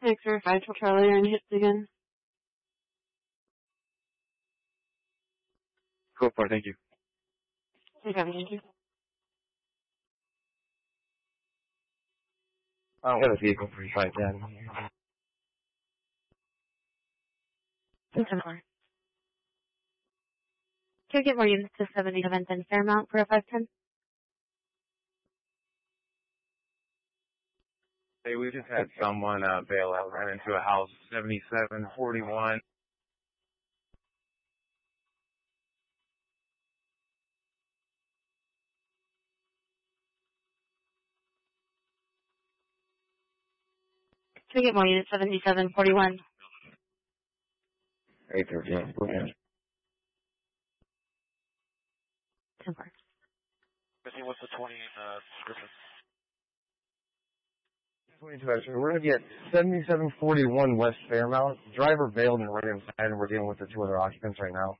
605 to Charlie and hits again. Go for it, thank you. Okay, thank you. I don't have a vehicle for you right then. 10-4. Can I get more units to 77th and Fairmount for a 510? Hey, we just had someone bail out, ran into a house, 7741. Can I get more units 7741? 813, go ahead. 10-4. What's the 20 description? 22 extra. We're going to get 7741 West Fairmount. Driver bailed and right inside, and we're dealing with the 2 other occupants right now.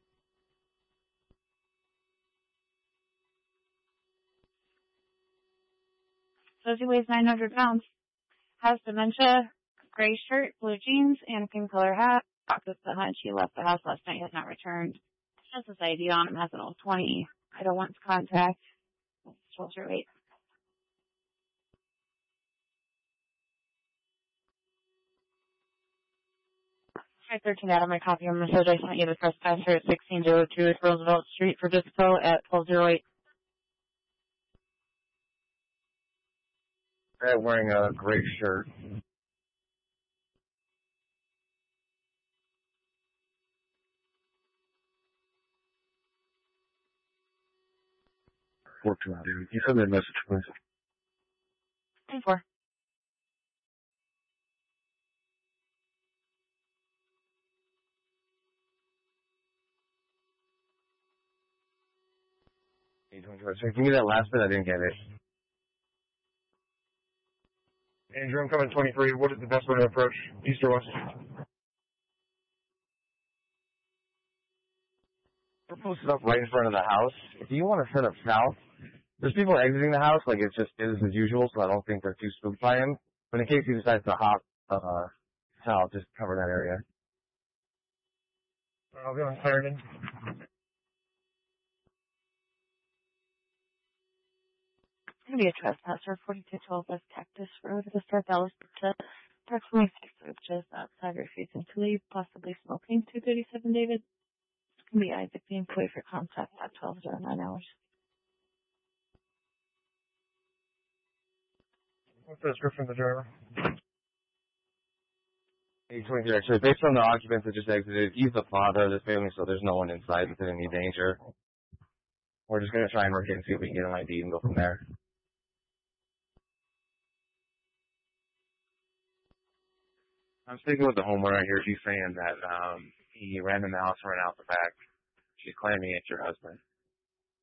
So he weighs 900 pounds. Has dementia, gray shirt, blue jeans, and pink color hat. With the hunch he left the house last night, has not returned. Has his ID on him, has an old 20. I don't want to contact. Shoulder weight. 13 out of my copy of the message I sent you the trespasser at 1602 Roosevelt Street for dispo at 1208. Guy wearing a gray shirt. Work to out, dude. You send me a message, please. 10-4. Give me that last bit, I didn't get it. Andrew, I'm coming 23. What is the best way to approach east or west? We're posted up right in front of the house. If you want to set up south, there's people exiting the house like it's just business as usual, so I don't think they're too spooked by him. But in case he decides to hop south, just cover that area. I'll go on fireman. It's going to be a trespasser, 4212 West Cactus Road at the Star Dallas to approximately 6 just outside refusing to leave, possibly smoking. 237 David. It's going to be Isaac, the employee for contact at 1209 hours. What's the description of the driver? 823, actually, based on the occupants that just exited, he's the father of this family, so there's no one inside that's in any danger. We're just going to try and work it and see if we can get an ID and go from there. I'm speaking with the homeowner right here. She's saying that he ran in the house and ran out the back. She's claiming it's your husband.